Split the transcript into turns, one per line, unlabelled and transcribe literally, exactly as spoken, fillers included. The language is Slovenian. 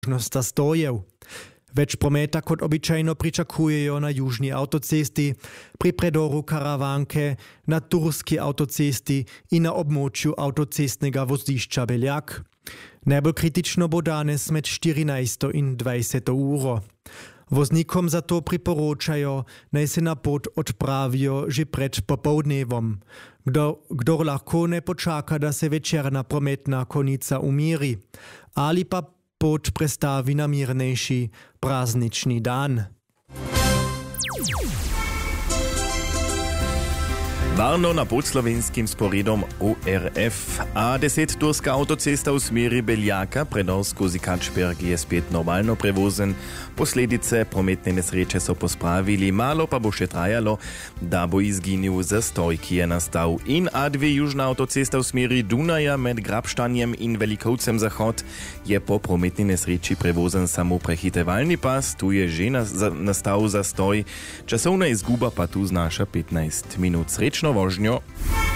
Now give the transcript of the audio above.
možnost zastojev. Več prometa kot običajno pričakujejo na južni autocesti, pri predoru Karavanke, na turski autocesti in na območju autocestnega vozlišča Beljak. Najbolj kritično bo danes med štirinajsto in dvajseto uro. Voznikom zato priporočajo, naj se na pot odpravijo že pred popoldnevom. Kdo, kdor lahko ne počaka, da se večerna prometna konica umiri, ali pa pot prestavi na mirnejši praznični dan.
Varno na podslovenskim sporedom O R F. A deset turska autocesta v smeri Beljaka, predor skozi Kačberg je spet normalno prevozen. Posledice prometne nesreče so pospravili, malo pa bo še trajalo, da bo izginil zastoj, ki je nastal. In A dve južna autocesta v smeri Dunaja med Grabštanjem in Velikovcem zahod je po prometni nesreči prevozen samo prehitevalni pas, tu je že nastal zastoj. Časovna izguba pa tu znaša petnajst minut. Srečno vožnjo.